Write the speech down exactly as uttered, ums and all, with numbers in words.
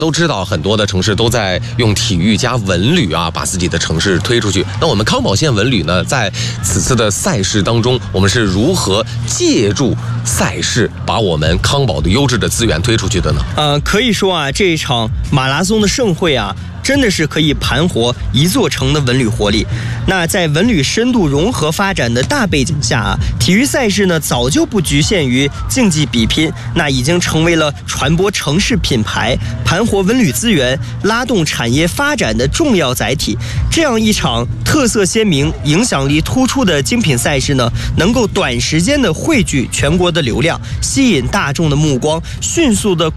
都知道很多的城市都在用体育加文旅啊，把自己的城市推出去。那我们康宝县文旅呢，在此次的赛事当中，我们是如何借助赛事把我们康宝的优质的资源推出去的呢？ 呃，可以说啊，这一场马拉松的盛会啊，真的是可以盘活一座城的文旅活力。那在文旅深度融合发展的大背景下啊，体育赛事呢早就不局限于竞技比拼，那已经成为了传播城市品牌、盘活文旅资源、拉动产业发展的重要载体。这样一场特色鲜明、影响力突出的精品赛事呢，能够短时间的汇聚全国的流量，吸引大众的目光，迅速的